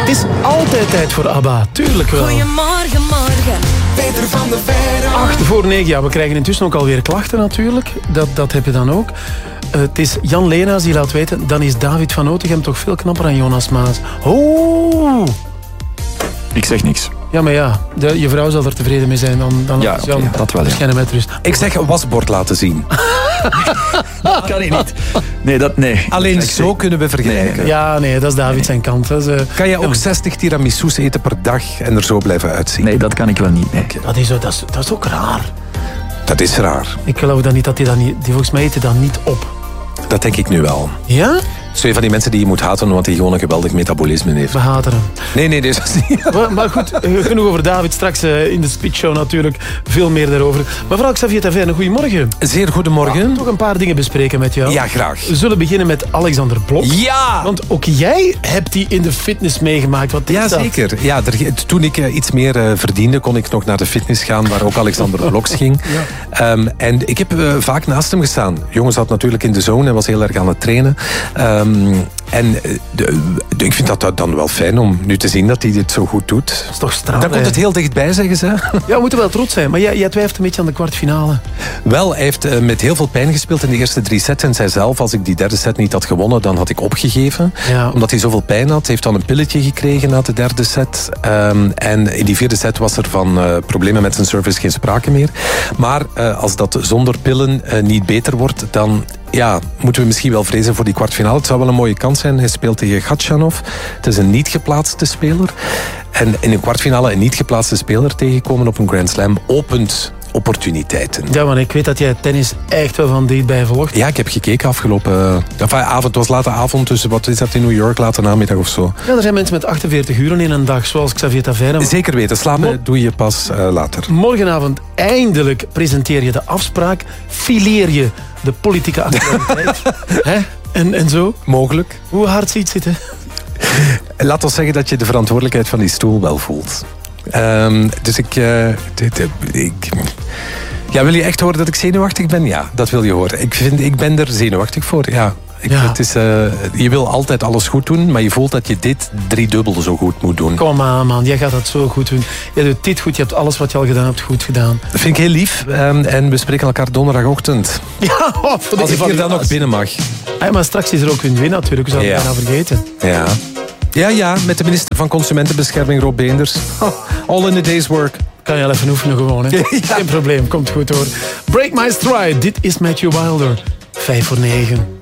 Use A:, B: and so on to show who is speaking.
A: is altijd tijd voor ABBA, tuurlijk wel.
B: Goedemorgen, morgen.
C: Peter van der Veire.
A: 8:09, ja, we krijgen intussen ook alweer klachten natuurlijk. Dat heb je dan ook. Het is Jan Leenaars die laat weten, dan is David van Otegem toch veel knapper dan Jonas Maas. Oh!
D: Ik zeg niks.
A: Ja, maar ja, je vrouw zal er tevreden mee zijn. Dan
D: Ja,
A: is Jan
D: oké, dat wel, ja.
A: waarschijnlijk met rust.
E: Ik zeg een wasbord laten zien.
D: Dat kan ik niet. Nee.
E: Alleen zo kunnen we vergelijken.
A: Ja, nee, dat is David zijn kant. Hè.
E: Kan je ook 60 tiramisus eten per dag en er zo blijven uitzien?
D: Nee, dat kan ik wel niet. Nee.
A: Dat is ook raar.
E: Dat is raar.
A: Ik geloof dan niet dat die volgens mij eten dat niet op.
E: Dat denk ik nu wel.
A: Ja?
E: Zo een van die mensen die je moet haten omdat hij gewoon een geweldig metabolisme heeft.
A: We haten hem.
E: Nee, dat is niet.
A: Maar goed, genoeg over David. Straks in de speechshow natuurlijk veel meer daarover. Mevrouw Xavier Taverne, goedemorgen.
E: Zeer goedemorgen.
A: Toch een paar dingen bespreken met jou.
E: Ja, graag.
A: We zullen beginnen met Alexander Blok.
E: Ja!
A: Want ook jij hebt die in de fitness meegemaakt. Wat is
E: Ja,
A: dat?
E: zeker. Ja, toen ik iets meer verdiende, kon ik nog naar de fitness gaan, waar ook Alexander Bloks ging. Ja. En ik heb vaak naast hem gestaan. Jongen zat natuurlijk in de zone en was heel erg aan het trainen. Ik vind dat dan wel fijn om nu te zien dat hij dit zo goed doet.
A: Dat is toch straf.
E: Dan komt het heel dichtbij, zeggen ze.
A: Ja, we moeten wel trots zijn. Maar jij twijfelt een beetje aan de kwartfinale.
E: Wel, hij heeft met heel veel pijn gespeeld in de eerste 3 sets. En zei zelf, als ik die derde set niet had gewonnen, dan had ik opgegeven.
A: Ja.
E: Omdat hij zoveel pijn had. Hij heeft dan een pilletje gekregen na de derde set. En in die vierde set was er van problemen met zijn service geen sprake meer. Maar als dat zonder pillen niet beter wordt, dan moeten we misschien wel vrezen voor die kwartfinale. Het zou wel een mooie kans zijn. Hij speelt tegen Gatchanov. Het is een niet geplaatste speler. En in een kwartfinale een niet geplaatste speler tegenkomen op een Grand Slam opent opportuniteiten.
A: Ja, want ik weet dat jij tennis echt wel van dichtbij volgt.
E: Ja, ik heb gekeken afgelopen avond. Het was late avond, dus wat is dat in New York, late namiddag of zo.
A: Ja, er zijn mensen met 48 uren in een dag, zoals Xavier Taverne.
E: Zeker weten, slapen doe je pas later.
A: Morgenavond eindelijk presenteer je de afspraak. Fileer je de politieke actualiteit. Hè? En zo.
E: Mogelijk.
A: Hoe hard ziet zitten?
E: Laat ons zeggen dat je de verantwoordelijkheid van die stoel wel voelt. Dus wil je echt horen dat ik zenuwachtig ben? Ja, dat wil je horen. Ik ben er zenuwachtig voor, ja. Je wil altijd alles goed doen, maar je voelt dat je dit 3-dubbel zo goed moet doen.
A: Kom aan, man. Jij gaat dat zo goed doen. Jij doet dit goed. Je hebt alles wat je al gedaan hebt goed gedaan.
E: Dat vind ik heel lief. En we spreken elkaar donderdagochtend.
A: Ja,
E: als ik hier dan nog binnen mag.
A: Ja, maar straks is er ook een win natuurlijk. We zouden het bijna vergeten.
E: Ja, met de minister van Consumentenbescherming, Rob Beenders. All in a day's work.
A: Kan je al even oefenen gewoon, hè? Geen probleem, komt goed hoor. Break My Stride, dit is Matthew Wilder. 5:09.